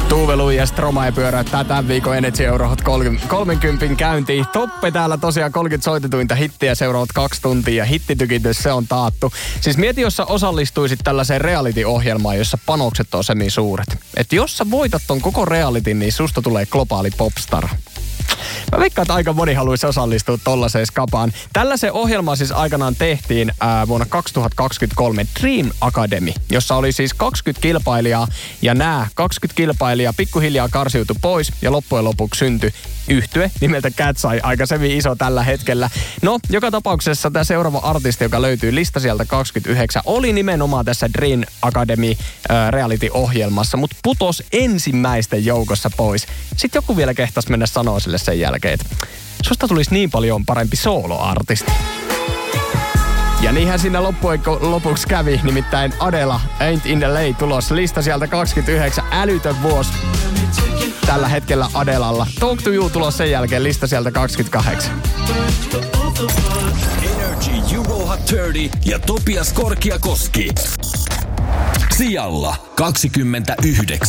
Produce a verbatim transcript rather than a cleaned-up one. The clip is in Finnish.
Tuuvelu ja Stromae pyöräyttää tämän viikon Energy Eurohot kolmenkympin käyntiin. Toppe täällä tosiaan kolmekymmentä soitetuinta hittiä seuraavat kaksi tuntia. Hittitykitys, se on taattu. Siis mieti, jos sä osallistuisit tällaiseen reality-ohjelmaan, jossa panokset on semi suuret. Että jos sä voitat ton koko realityn, niin susta tulee globaali popstar. Mä veikkaan, että aika moni haluaisi osallistua tollaiseen skapaan. Tällaisen ohjelman siis aikanaan tehtiin ää, vuonna kaksituhattakaksikymmentäkolme Dream Academy, jossa oli siis kaksikymmentä kilpailijaa, ja nämä kaksikymmentä kilpailijaa pikkuhiljaa karsiutui pois, ja loppujen lopuksi syntyi yhtye nimeltä Cat's Eye, aika sevi iso tällä hetkellä. No, joka tapauksessa tämä seuraava artisti, joka löytyy lista sieltä kaksikymmentäyhdeksän, oli nimenomaan tässä Dream Academy ää, reality-ohjelmassa, mutta putos ensimmäisten joukossa pois. Sitten joku vielä kehtasi mennä sanoa sille sen jälkeen, että susta tulisi niin paljon parempi solo-artisti. Ja niinhän siinä loppujen lopuksi kävi, nimittäin Adela Ain't in the Lay tulos lista sieltä kaksikymmentäyhdeksän, älytön vuosi tällä hetkellä Adelalla. Talk to You tulos sen jälkeen, lista sieltä kaksikymmentäkahdeksan. Energy Euro Hot kolmekymmentä ja Topias Korkiakoski. Sijalla kaksikymmentäyhdeksän.